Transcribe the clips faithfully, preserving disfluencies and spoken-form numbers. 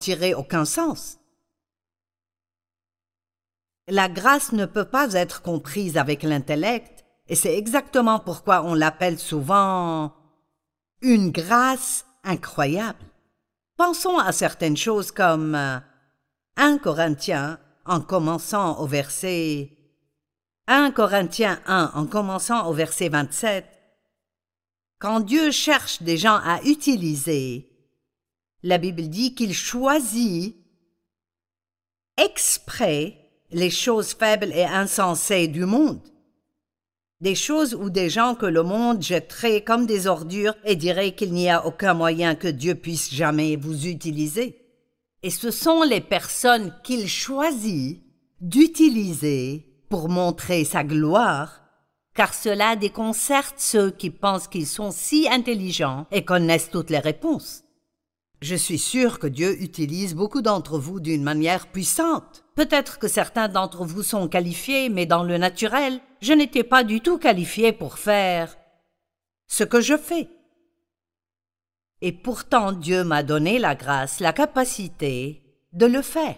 tirer aucun sens. La grâce ne peut pas être comprise avec l'intellect, et c'est exactement pourquoi on l'appelle souvent une grâce incroyable. Pensons à certaines choses comme un Corinthiens en commençant au verset un Corinthiens un en commençant au verset vingt-sept. Quand Dieu cherche des gens à utiliser, la Bible dit qu'il choisit exprès les choses faibles et insensées du monde. Des choses ou des gens que le monde jetterait comme des ordures et dirait qu'il n'y a aucun moyen que Dieu puisse jamais vous utiliser. Et ce sont les personnes qu'il choisit d'utiliser pour montrer sa gloire, car cela déconcerte ceux qui pensent qu'ils sont si intelligents et connaissent toutes les réponses. Je suis sûr que Dieu utilise beaucoup d'entre vous d'une manière puissante. Peut-être que certains d'entre vous sont qualifiés, mais dans le naturel, je n'étais pas du tout qualifié pour faire ce que je fais. Et pourtant, Dieu m'a donné la grâce, la capacité de le faire.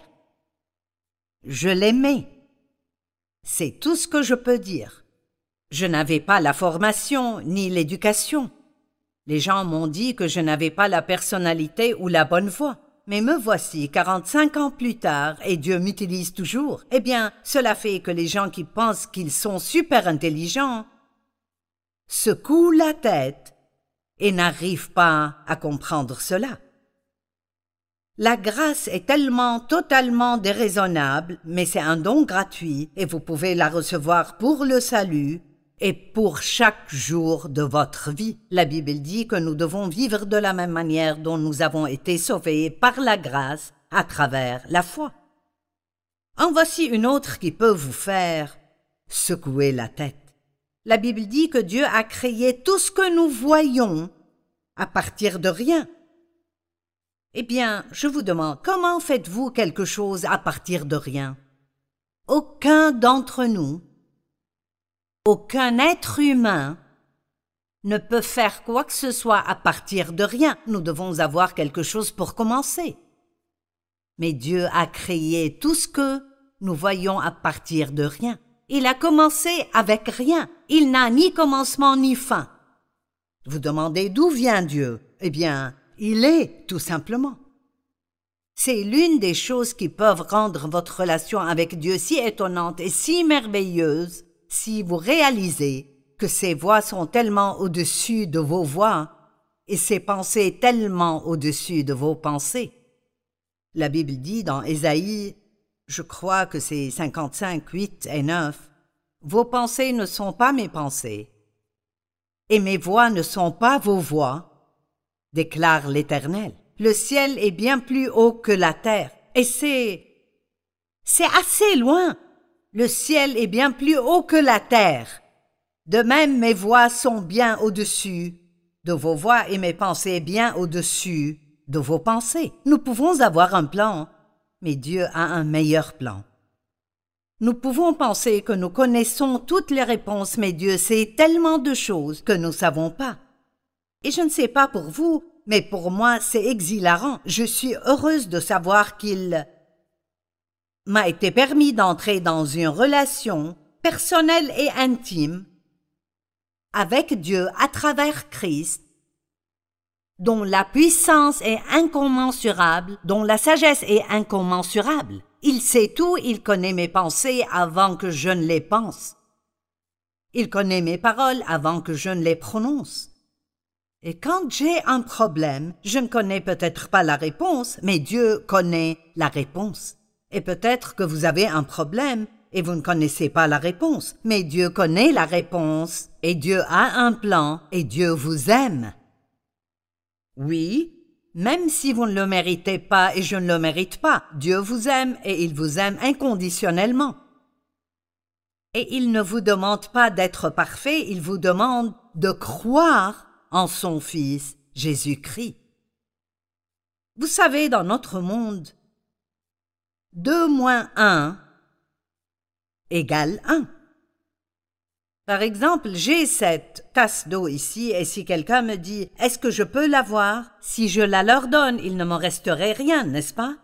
Je l'aimais. C'est tout ce que je peux dire. Je n'avais pas la formation ni l'éducation. Les gens m'ont dit que je n'avais pas la personnalité ou la bonne voix. Mais me voici quarante-cinq ans plus tard et Dieu m'utilise toujours. Eh bien, cela fait que les gens qui pensent qu'ils sont super intelligents secouent la tête et n'arrivent pas à comprendre cela. La grâce est tellement totalement déraisonnable, mais c'est un don gratuit et vous pouvez la recevoir pour le salut et pour chaque jour de votre vie. La Bible dit que nous devons vivre de la même manière dont nous avons été sauvés par la grâce à travers la foi. En voici une autre qui peut vous faire secouer la tête. La Bible dit que Dieu a créé tout ce que nous voyons à partir de rien. Eh bien, je vous demande, comment faites-vous quelque chose à partir de rien? Aucun d'entre nous, aucun être humain ne peut faire quoi que ce soit à partir de rien. Nous devons avoir quelque chose pour commencer. Mais Dieu a créé tout ce que nous voyons à partir de rien. Il a commencé avec rien. Il n'a ni commencement ni fin. Vous demandez d'où vient Dieu? Eh bien, il est, tout simplement. C'est l'une des choses qui peuvent rendre votre relation avec Dieu si étonnante et si merveilleuse si vous réalisez que ses voies sont tellement au-dessus de vos voies et ses pensées tellement au-dessus de vos pensées. La Bible dit dans Ésaïe, je crois que c'est cinquante-cinq, huit et neuf, « Vos pensées ne sont pas mes pensées, et mes voix ne sont pas vos voix, déclare l'Éternel. Le ciel est bien plus haut que la terre, et c'est... c'est assez loin. Le ciel est bien plus haut que la terre. De même, mes voix sont bien au-dessus de vos voix et mes pensées bien au-dessus de vos pensées. Nous pouvons avoir un plan, mais Dieu a un meilleur plan. Nous pouvons penser que nous connaissons toutes les réponses, mais Dieu sait tellement de choses que nous ne savons pas. Et je ne sais pas pour vous, mais pour moi, c'est exhilarant. Je suis heureuse de savoir qu'il m'a été permis d'entrer dans une relation personnelle et intime avec Dieu à travers Christ, dont la puissance est incommensurable, dont la sagesse est incommensurable. Il sait tout, il connaît mes pensées avant que je ne les pense. Il connaît mes paroles avant que je ne les prononce. Et quand j'ai un problème, je ne connais peut-être pas la réponse, mais Dieu connaît la réponse. Et peut-être que vous avez un problème et vous ne connaissez pas la réponse, mais Dieu connaît la réponse et Dieu a un plan et Dieu vous aime. Oui, même si vous ne le méritez pas et je ne le mérite pas, Dieu vous aime et il vous aime inconditionnellement. Et il ne vous demande pas d'être parfait, il vous demande de croire en son Fils, Jésus-Christ. Vous savez, dans notre monde, deux moins un égale un. Par exemple, j'ai cette tasse d'eau ici et si quelqu'un me dit « Est-ce que je peux l'avoir ?» Si je la leur donne, il ne m'en resterait rien, n'est-ce pas?